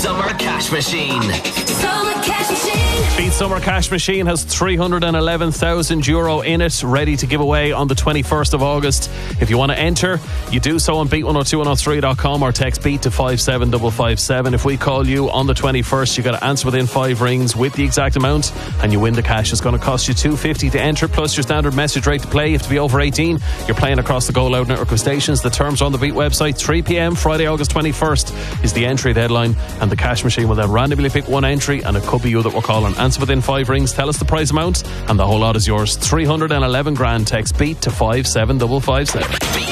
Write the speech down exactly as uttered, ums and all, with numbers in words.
Summer Cash Machine. Summer Cash Machine. Beat Summer Cash Machine has three hundred eleven thousand euro in it, ready to give away on the twenty-first of August. If you want to enter, you do so on beat one oh two one oh three dot com or text beat to five seven five five seven. If we call you on the twenty-first, you got to answer within five rings with the exact amount and you win the cash. It's going to cost you two dollars fifty to enter, plus your standard message rate to play. You have to be over eighteen. You're playing across the Go Loud network of stations. The terms are on the Beat website. three p.m. Friday, August twenty-first is the entry deadline, and the cash machine will then randomly pick one entry, and it could be you that we're calling. Answer within five rings, tell us the prize amount, and the whole lot is yours. three hundred eleven grand. Text beat to five seven five five seven.